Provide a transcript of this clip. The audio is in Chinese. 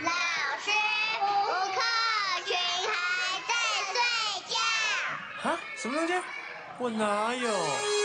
老师，补课群还在睡觉。 啊？什么东西？我哪有？